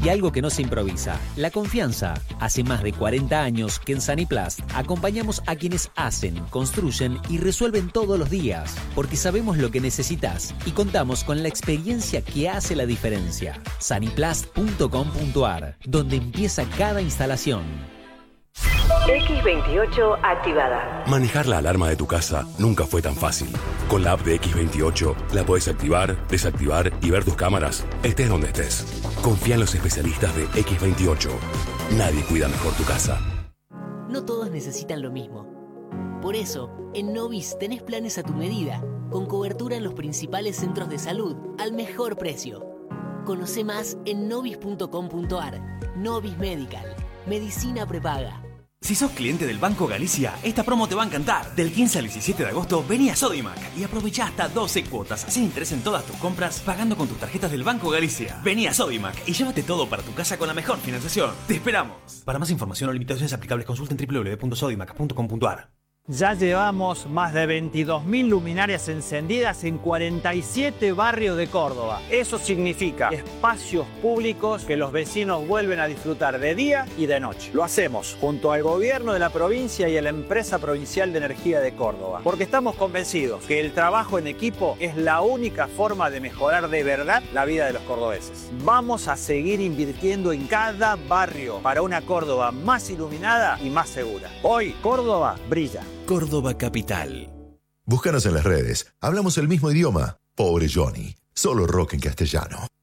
Hay algo que no se improvisa, la confianza. Hace más de 40 años que en Saniplast acompañamos a quienes hacen, construyen y resuelven todos los días, porque sabemos lo que necesitas y contamos con la experiencia que hace la diferencia. Saniplast.com.ar, donde empieza cada instalación. X28 activada. Manejar la alarma de tu casa nunca fue tan fácil. Con la app de X28 la podés activar, desactivar y ver tus cámaras, estés donde estés. Confía en los especialistas de X28. Nadie cuida mejor tu casa. No todos necesitan lo mismo. Por eso, en Novis tenés planes a tu medida, con cobertura en los principales centros de salud al mejor precio. Conoce más en novis.com.ar. Novis Medical. Medicina prepaga. Si sos cliente del Banco Galicia, esta promo te va a encantar. Del 15 al 17 de agosto, vení a Sodimac y aprovecha hasta 12 cuotas sin interés en todas tus compras, pagando con tus tarjetas del Banco Galicia. Vení a Sodimac y llévate todo para tu casa con la mejor financiación. ¡Te esperamos! Para más información o limitaciones aplicables, consulta en www.sodimac.com.ar. Ya llevamos más de 22.000 luminarias encendidas en 47 barrios de Córdoba. Eso significa espacios públicos que los vecinos vuelven a disfrutar de día y de noche. Lo hacemos junto al gobierno de la provincia y a la empresa provincial de energía de Córdoba, porque estamos convencidos que el trabajo en equipo es la única forma de mejorar de verdad la vida de los cordobeses. Vamos a seguir invirtiendo en cada barrio para una Córdoba más iluminada y más segura. Hoy, Córdoba brilla. Córdoba Capital. Búscanos en las redes. Hablamos el mismo idioma. Pobre Johnny. Solo rock en castellano.